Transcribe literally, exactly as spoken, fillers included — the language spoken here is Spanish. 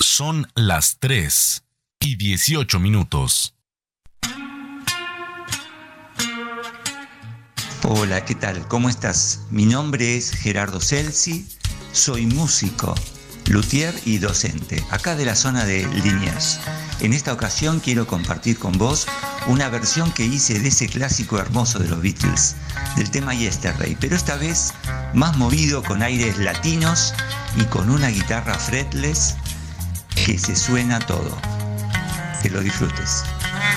Son las tres y dieciocho minutos. Hola, ¿qué tal? ¿Cómo estás? Mi nombre es Gerardo Celsi, soy músico, luthier y docente, acá de la zona de Liniers. En esta ocasión quiero compartir con vos una versión que hice de ese clásico hermoso de los Beatles, del tema Yesterday, pero esta vez más movido, con aires latinos y con una guitarra fretless que se suena todo. Que lo disfrutes.